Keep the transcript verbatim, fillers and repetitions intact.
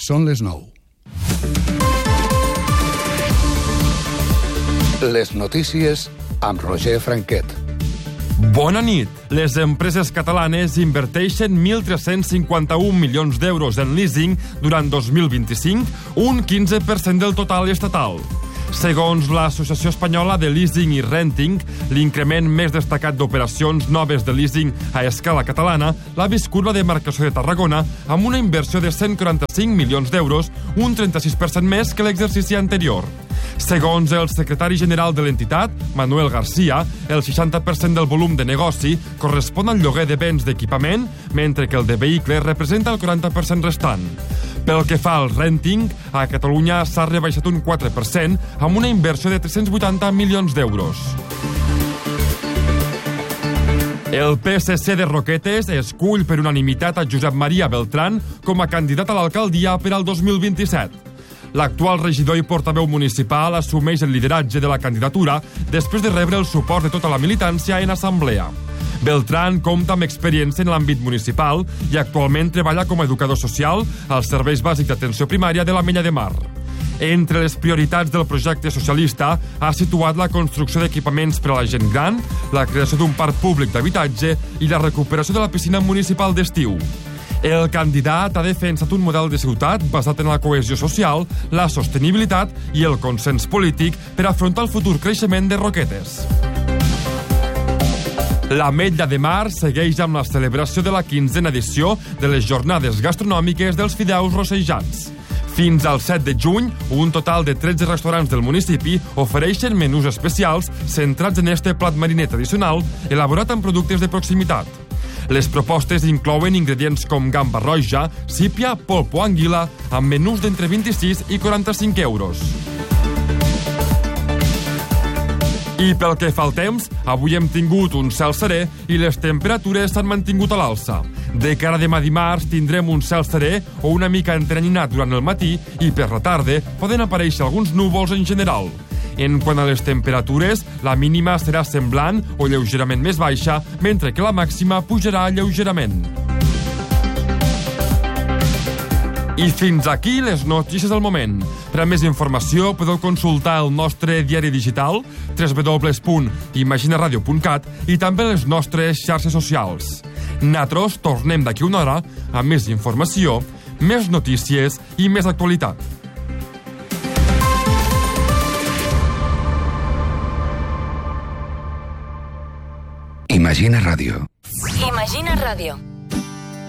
Són les nou. Les notícies amb Roger Franquet. Bona nit. Les empreses catalanes inverteixen mil tres-cents cinquanta-un milions d'euros en leasing durant dos mil vint-i-cinc, un quinze per cent del total estatal. Segons l'Associació Espanyola de Leasing i Renting, l'increment més destacat d'operacions noves de leasing a escala catalana l'ha viscut la demarcació de Tarragona amb una inversió de cent quaranta-cinc milions d'euros, un trenta-sis per cent més que l'exercici anterior. Segons el secretari general de l'entitat, Manuel García, el seixanta per cent del volum de negoci correspon al lloguer de béns d'equipament, mentre que el de vehicles representa el quaranta per cent restant. Pel que fa al renting, a Catalunya s'ha rebaixat un quatre per cent amb una inversió de tres-cents vuitanta milions d'euros. El P S C de Roquetes escull per unanimitat a Josep Maria Beltrán com a candidat a l'alcaldia per al dos mil vint-i-set. L'actual regidor i portaveu municipal assumeix el lideratge de la candidatura després de rebre el suport de tota la militància en assemblea. Beltrán compta amb experiència en l'àmbit municipal i actualment treballa com a educador social als serveis bàsics d'atenció primària de l'Ametlla de Mar. Entre les prioritats del projecte socialista ha situat la construcció d'equipaments per a la gent gran, la creació d'un parc públic d'habitatge i la recuperació de la piscina municipal d'estiu. El candidat ha defensat un model de ciutat basat en la cohesió social, la sostenibilitat i el consens polític per afrontar el futur creixement de Roquetes. L'Ametlla de Mar segueix amb la celebració de la quinzena edició de les jornades gastronòmiques dels fideus rossejats. Fins al set de juny, un total de tretze restaurants del municipi ofereixen menús especials centrats en este plat mariner tradicional elaborat amb productes de proximitat. Les propostes inclouen ingredients com gamba roja, sípia, polp o anguila, amb menús d'entre vint-i-sis i quaranta-cinc euros. I pel que fa al temps, avui hem tingut un cel serè i les temperatures s'han mantingut a l'alça. De cara a demà dimarts tindrem un cel serè o una mica entrenyinat durant el matí i per la tarda poden aparèixer alguns núvols en general. En quant a les temperatures, la mínima serà semblant o lleugerament més baixa, mentre que la màxima pujarà lleugerament. I fins aquí les notícies del moment. Per a més informació podeu consultar el nostre diari digital w w w punt imaginaradio punt cat i també les nostres xarxes socials. Nosaltres tornem d'aquí una hora amb més informació, més notícies i més actualitat. Imagina Ràdio. Imagina Ràdio.